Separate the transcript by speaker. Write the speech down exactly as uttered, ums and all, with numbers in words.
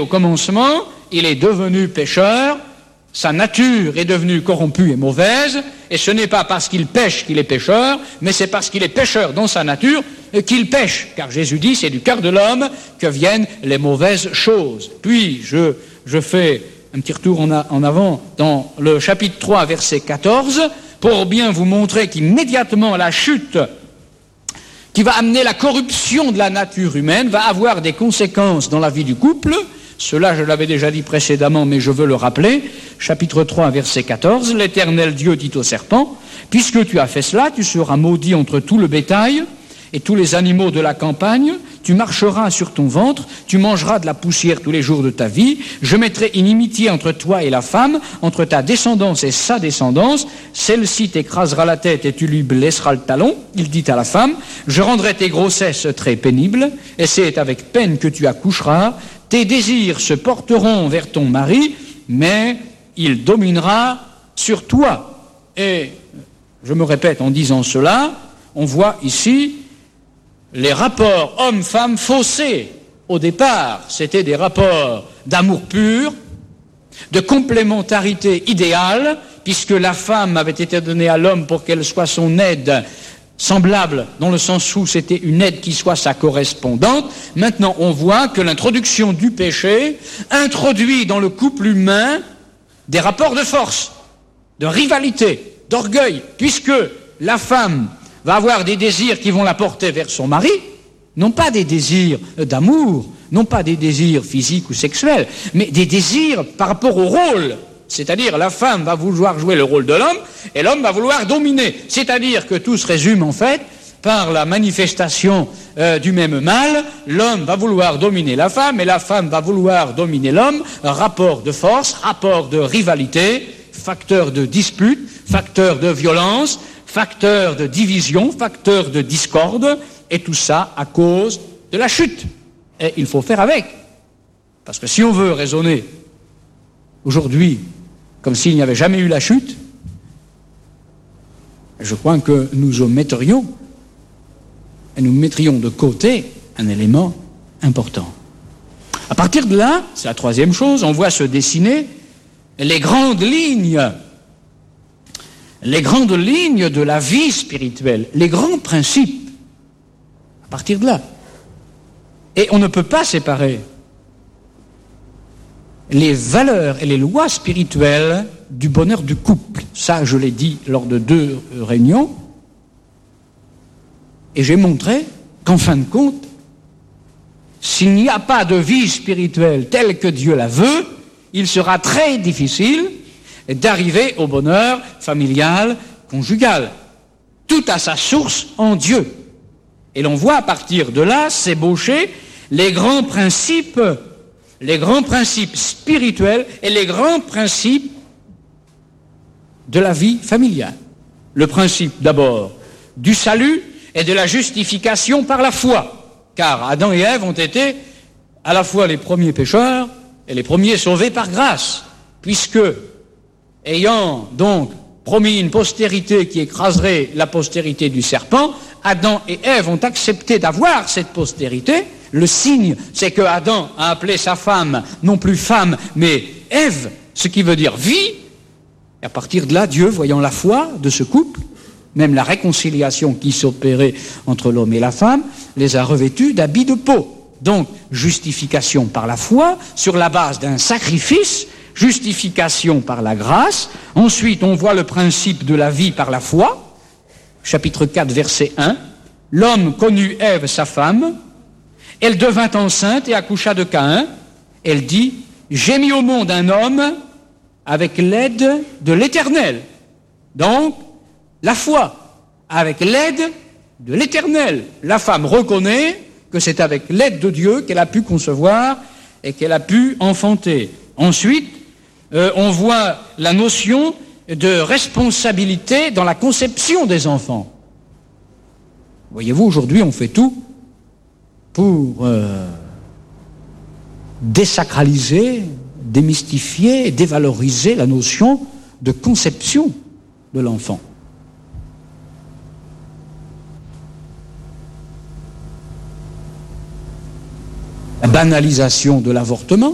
Speaker 1: au commencement, il est devenu pécheur, sa nature est devenue corrompue et mauvaise, et ce n'est pas parce qu'il pêche qu'il est pécheur, mais c'est parce qu'il est pécheur dans sa nature qu'il pêche. Car Jésus dit, c'est du cœur de l'homme que viennent les mauvaises choses. Puis, je, je fais un petit retour en, a, en avant dans le chapitre trois, verset quatorze, pour bien vous montrer qu'immédiatement la chute qui va amener la corruption de la nature humaine va avoir des conséquences dans la vie du couple. Cela, je l'avais déjà dit précédemment, mais je veux le rappeler. Chapitre trois, verset quatorze, « L'Éternel Dieu dit au serpent, « Puisque tu as fait cela, tu seras maudit entre tout le bétail et tous les animaux de la campagne. Tu marcheras sur ton ventre, tu mangeras de la poussière tous les jours de ta vie. Je mettrai inimitié entre toi et la femme, entre ta descendance et sa descendance. Celle-ci t'écrasera la tête et tu lui blesseras le talon. » Il dit à la femme, « Je rendrai tes grossesses très pénibles, et c'est avec peine que tu accoucheras. Tes désirs se porteront vers ton mari, mais il dominera sur toi. » Et je me répète en disant cela, on voit ici les rapports hommes-femmes faussés. Au départ, c'était des rapports d'amour pur, de complémentarité idéale, puisque la femme avait été donnée à l'homme pour qu'elle soit son aide semblable, dans le sens où c'était une aide qui soit sa correspondante. Maintenant, on voit que l'introduction du péché introduit dans le couple humain des rapports de force, de rivalité, d'orgueil, puisque la femme va avoir des désirs qui vont la porter vers son mari, non pas des désirs d'amour, non pas des désirs physiques ou sexuels, mais des désirs par rapport au rôle. C'est-à-dire, la femme va vouloir jouer le rôle de l'homme, et l'homme va vouloir dominer. C'est-à-dire que tout se résume, en fait, par la manifestation euh, du même mal. L'homme va vouloir dominer la femme, et la femme va vouloir dominer l'homme. Rapport de force, rapport de rivalité, facteur de dispute, facteur de violence, facteur de division, facteur de discorde, et tout ça à cause de la chute. Et il faut faire avec. Parce que si on veut raisonner aujourd'hui comme s'il n'y avait jamais eu la chute, je crois que nous omettrions et nous mettrions de côté un élément important. À partir de là, c'est la troisième chose, on voit se dessiner les grandes lignes, les grandes lignes de la vie spirituelle, les grands principes. À partir de là. Et on ne peut pas séparer les valeurs et les lois spirituelles du bonheur du couple. Ça, je l'ai dit lors de deux réunions. Et j'ai montré qu'en fin de compte, s'il n'y a pas de vie spirituelle telle que Dieu la veut, il sera très difficile d'arriver au bonheur familial, conjugal. Tout a sa source en Dieu. Et l'on voit à partir de là s'ébaucher les grands principes, les grands principes spirituels et les grands principes de la vie familiale. Le principe d'abord du salut et de la justification par la foi, car Adam et Ève ont été à la fois les premiers pécheurs et les premiers sauvés par grâce, puisque, ayant donc promis une postérité qui écraserait la postérité du serpent, Adam et Ève ont accepté d'avoir cette postérité. Le signe, c'est que Adam a appelé sa femme, non plus femme, mais Ève, ce qui veut dire vie. Et à partir de là, Dieu, voyant la foi de ce couple, même la réconciliation qui s'opérait entre l'homme et la femme, les a revêtus d'habits de peau. Donc, justification par la foi, sur la base d'un sacrifice, justification par la grâce. Ensuite, on voit le principe de la vie par la foi. Chapitre quatre, verset un. L'homme connut Ève, sa femme. Elle devint enceinte et accoucha de Caïn. Elle dit, j'ai mis au monde un homme avec l'aide de l'Éternel. Donc, la foi, avec l'aide de l'Éternel. La femme reconnaît que c'est avec l'aide de Dieu qu'elle a pu concevoir et qu'elle a pu enfanter. Ensuite, euh, on voit la notion de responsabilité dans la conception des enfants. Voyez-vous, aujourd'hui, on fait tout pour euh, désacraliser, démystifier, dévaloriser la notion de conception de l'enfant. La banalisation de l'avortement,